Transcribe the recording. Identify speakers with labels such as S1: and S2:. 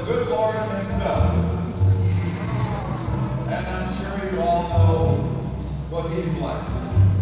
S1: good Lord himself. And I'm sure you all know what he's like.